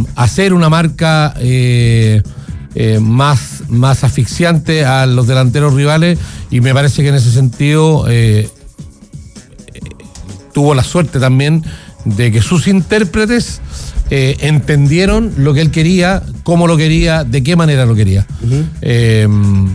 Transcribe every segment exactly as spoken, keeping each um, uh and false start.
hacer una marca eh, eh, más, más asfixiante a los delanteros rivales, y me parece que en ese sentido eh, eh, tuvo la suerte también de que sus intérpretes eh, entendieron lo que él quería, cómo lo quería, de qué manera lo quería. Uh-huh. Eh,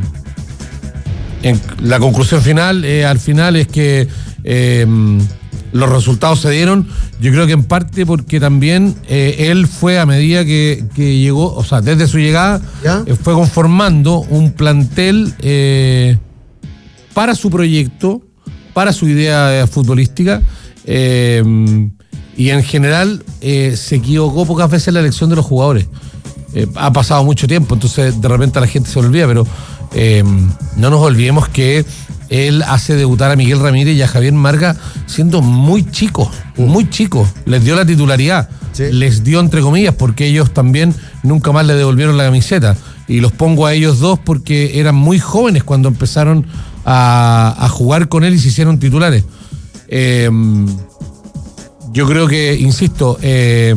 en, la conclusión final, eh, al final, es que eh, los resultados se dieron, yo creo que en parte porque también eh, él fue, a medida que, que llegó, o sea, desde su llegada, eh, fue conformando un plantel eh, para su proyecto, para su idea eh, futbolística, eh, y en general eh, se equivocó pocas veces en la elección de los jugadores. Eh, ha pasado mucho tiempo, entonces de repente la gente se olvida, pero eh, no nos olvidemos que él hace debutar a Miguel Ramírez y a Javier Marga siendo muy chicos, muy chicos. Les dio la titularidad, sí. Les dio entre comillas, porque ellos también nunca más le devolvieron la camiseta. Y los pongo a ellos dos porque eran muy jóvenes cuando empezaron a, a jugar con él y se hicieron titulares. Eh, yo creo que, insisto, eh,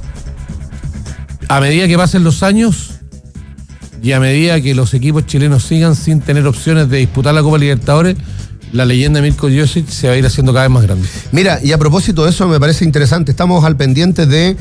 a medida que pasen los años y a medida que los equipos chilenos sigan sin tener opciones de disputar la Copa Libertadores, la leyenda de Mirko Josic se va a ir haciendo cada vez más grande. Mira, y a propósito de eso, me parece interesante, estamos al pendiente de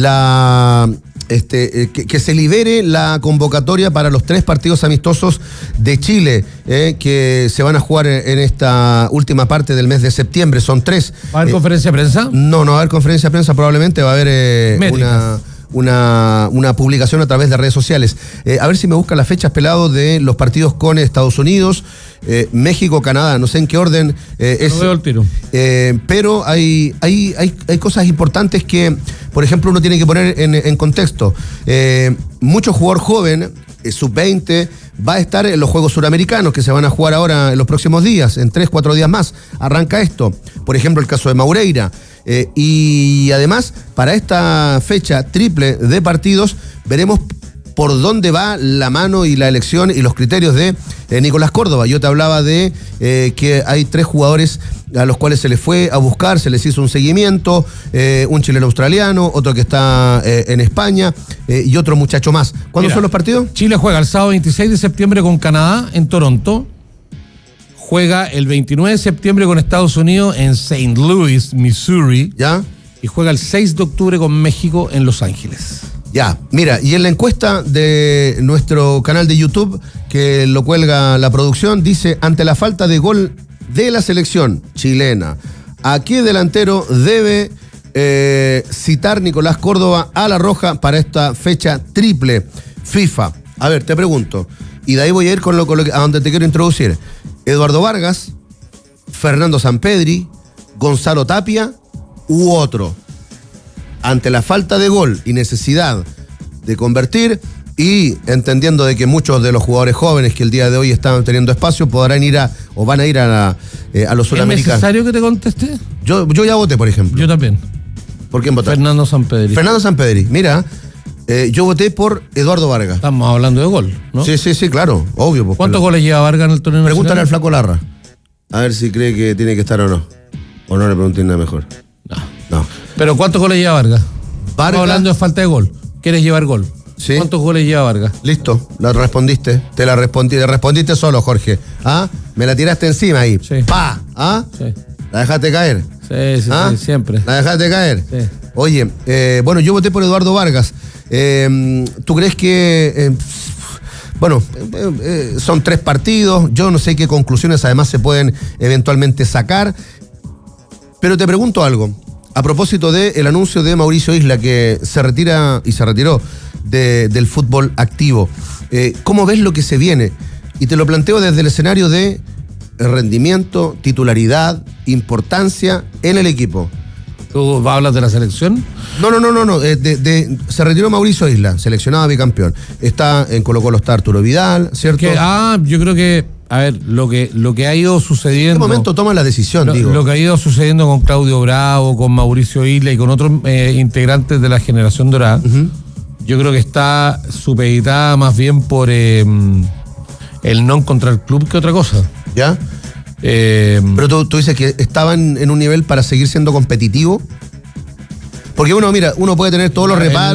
la este eh, que, que se libere la convocatoria para los tres partidos amistosos de Chile, eh, que se van a jugar en, en esta última parte del mes de septiembre. Son tres. ¿Va a haber eh, conferencia de prensa? No, no va a haber conferencia de prensa, probablemente va a haber eh, una... Una, una publicación a través de redes sociales. Eh, a ver si me busca las fechas, Pelado, de los partidos con Estados Unidos, eh, México, Canadá, no sé en qué orden. Eh, es, no veo el tiro. Eh, pero hay, hay, hay, hay cosas importantes que, por ejemplo, uno tiene que poner en, en contexto. Eh, mucho jugador joven, eh, sub veinte, va a estar en los Juegos Suramericanos que se van a jugar ahora en los próximos días, en tres, cuatro días más. Arranca esto. Por ejemplo, el caso de Maureira. Eh, y además, para esta fecha triple de partidos, veremos por dónde va la mano y la elección y los criterios de eh, Nicolás Córdoba. Yo te hablaba de eh, que hay tres jugadores a los cuales se les fue a buscar, se les hizo un seguimiento, eh, un chileno australiano, otro que está eh, en España eh, y otro muchacho más. ¿Cuándo Mira, son los partidos? Chile juega el sábado veintiséis de septiembre con Canadá en Toronto. Juega el veintinueve de septiembre con Estados Unidos en Saint Louis, Missouri. ¿Ya? Y juega el seis de octubre con México en Los Ángeles. Ya, mira, y en la encuesta de nuestro canal de YouTube, que lo cuelga la producción, dice: ante la falta de gol de la selección chilena, ¿a qué delantero debe eh, citar Nicolás Córdoba a la roja para esta fecha triple FIFA? A ver, te pregunto, y de ahí voy a ir con lo, con lo que, a donde te quiero introducir. Eduardo Vargas, Fernando Sampedri, Gonzalo Tapia u otro. Ante la falta de gol y necesidad de convertir, y entendiendo de que muchos de los jugadores jóvenes que el día de hoy están teniendo espacio podrán ir a, o van a ir a, la, eh, a los sudamericanos. ¿Es necesario que te conteste? Yo, yo ya voté, por ejemplo. Yo también. ¿Por quién votaste? Fernando Sampedri. Fernando Sampedri, mira. Eh, yo voté por Eduardo Vargas. Estamos hablando de gol, ¿no? Sí, sí, sí, claro, obvio. Pues, ¿Cuántos pero... goles lleva Vargas en el torneo nacional? Pregúntale al Flaco Larra, a ver si cree que tiene que estar o no. O no le pregunté nada mejor. No. No. ¿Pero cuántos goles lleva Vargas? Vargas. Estamos hablando de falta de gol. ¿Quieres llevar gol? Sí. ¿Cuántos goles lleva Vargas? Listo, la respondiste. Te la respondí, te respondiste solo, Jorge. ¿Ah? Me la tiraste encima ahí. Sí. ¡Pa! ¿Ah? Sí. ¿La dejaste caer? Sí, sí, ¿Ah? sí, siempre. ¿La dejaste caer? Sí. Oye, eh, bueno, yo voté por Eduardo Vargas. Eh, ¿Tú crees que... Eh, bueno, eh, eh, son tres partidos, yo no sé qué conclusiones además se pueden eventualmente sacar, pero te pregunto algo, a propósito del anuncio de Mauricio Isla, que se retira y se retiró de, del fútbol activo. Eh, ¿Cómo ves lo que se viene? Y te lo planteo desde el escenario de rendimiento, titularidad, importancia en el equipo. ¿Tú hablas de la selección? No, no, no, no, no. De, de, de, se retiró Mauricio Isla, seleccionado bicampeón. Está en Colo Colo, está Arturo Vidal, ¿cierto? Que, ah, yo creo que, a ver, lo que, lo que ha ido sucediendo... ¿En qué momento toma la decisión, lo, digo? Lo que ha ido sucediendo con Claudio Bravo, con Mauricio Isla y con otros eh, integrantes de la generación dorada, uh-huh. Yo creo que está supeditada más bien por eh, el non contra el club que otra cosa. ¿Ya? Eh, Pero tú, tú dices que estaban en un nivel para seguir siendo competitivo. Porque uno, mira, uno puede tener todos los reparos.